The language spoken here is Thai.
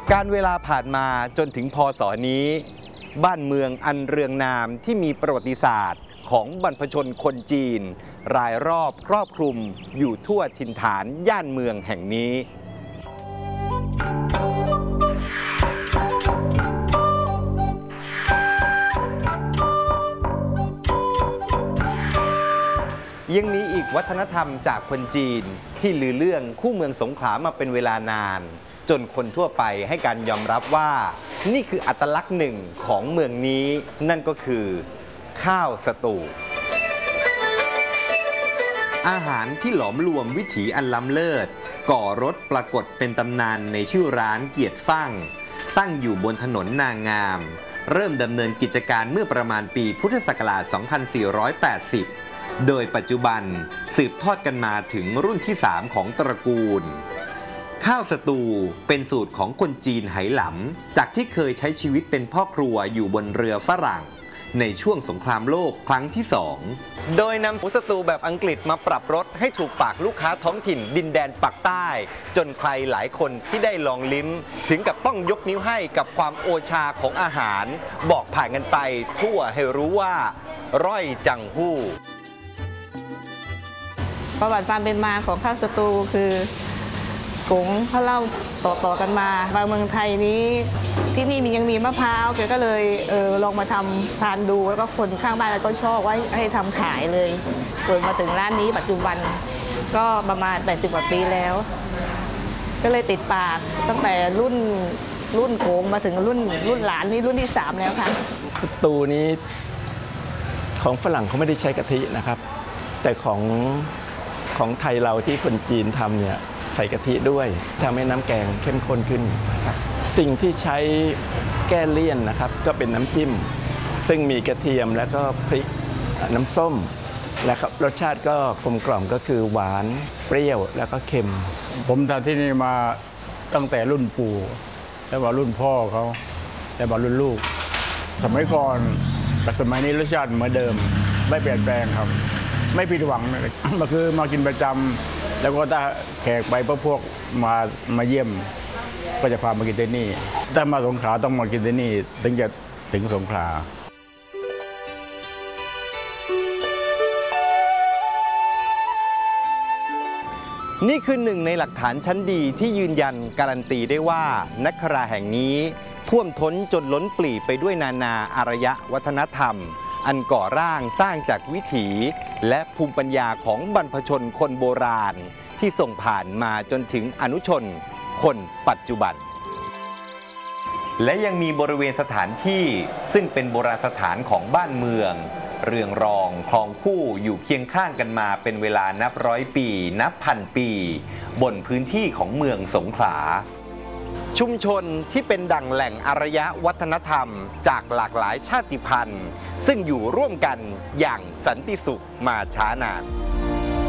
การเวลาผ่านมาจนถึงพ.ศ.นี้บ้านเมืองอันเรืองนามที่มีประวัติศาสตร์ของบรรพชนคนจีนรายรอบครอบคลุมอยู่ทั่วถิ่นฐานย่านเมืองแห่งนี้ยังมีอีกวัฒนธรรมจากคนจีนที่ลือเรื่องคู่เมืองสงขลามาเป็นเวลานานจนคนทั่วไปให้การยอมรับว่านี่คืออัตลักษณ์หนึ่งของเมืองนี้นั่นก็คือข้าวสตูอาหารที่หลอมรวมวิถีอันล้ำเลิศก่อรสปรากฏเป็นตำนานในชื่อร้านเกียรติฟั่งตั้งอยู่บนถนนนางงามเริ่มดำเนินกิจการเมื่อประมาณปีพุทธศักราช 2480 โดยปัจจุบันสืบทอดกันมาถึงรุ่นที่ 3 ของตระกูลข้าวสตูเป็นสูตรของคนจีนไหหลำจากที่เคยใช้ชีวิตเป็นพ่อครัวอยู่บนเรือฝรั่งในช่วงสงครามโลกครั้งที่ 2โดยนำหมูสตูแบบอังกฤษมาปรับรสให้ถูกปากลูกค้าท้องถิ่นดินแดนปักใต้จนใครหลายคนที่ได้ลองลิ้มถึงกับต้องยกนิ้วให้กับความโอชาของอาหารบอกผ่านกันไปทั่วให้รู้ว่าร่อยจังหู้ประวัติความเป็นมาของข้าวสตูคือกงเขาเล่าต่อกันมาเมืองไทยนี้ที่นี่ยังมีมะพร้าวแกก็เลยลองมาทำทานดูแล้วก็คนข้างบ้านก็ชอบว่าให้ทำขายเลยจนมาถึงร้านนี้ปัจจุบันก็ประมาณ80 กว่าปีแล้วก็เลยติดปากตั้งแต่รุ่นโขงมาถึงรุ่นหลานนี่รุ่นที่ 3แล้วค่ะสตูนี้ของฝรั่งเขาไม่ได้ใช้กะทินะครับแต่ของไทยเราที่คนจีนทำเนี่ยใส่กะทิด้วยทำให้น้ำแกงเข้มข้นขึ้นนะครับสิ่งที่ใช้แก้เลี่ยนนะครับก็เป็นน้ำจิ้มซึ่งมีกระเทียมแล้วก็พริกน้ำส้มและรสชาติก็กลมกล่อมก็คือหวานเปรี้ยวแล้วก็เค็มผมทำที่นี่มาตั้งแต่รุ่นปู่แล้วมารุ่นพ่อเขาแล้วมารุ่นลูกสมัยก่อนกับสมัยนี้รสชาติเหมือนเดิมไม่เปลี่ยนแปลงครับไม่ผิดหวังเลยมาคือมากินประจำแล้วก็ถ้าแขกไปพวกมาเยี่ยมก็จะพามากินที่นี่ถ้ามาสงขลาต้องมากินที่นี่ถึงจะถึงสงขลานี่คือหนึ่งในหลักฐานชั้นดีที่ยืนยันการันตีได้ว่านักคราแห่งนี้ท่วมท้นจนล้นปลีไปด้วยนานาอารยวัฒนธรรมอันก่อร่างสร้างจากวิถีและภูมิปัญญาของบรรพชนคนโบราณที่ส่งผ่านมาจนถึงอนุชนคนปัจจุบันและยังมีบริเวณสถานที่ซึ่งเป็นโบราณสถานของบ้านเมืองเรืองรองคลองคู่อยู่เคียงข้างกันมาเป็นเวลานับร้อยปีนับพันปีบนพื้นที่ของเมืองสงขลาชุมชนที่เป็นดั่งแหล่งอารยวัฒนธรรมจากหลากหลายชาติพันธุ์ซึ่งอยู่ร่วมกันอย่างสันติสุขมาช้านาน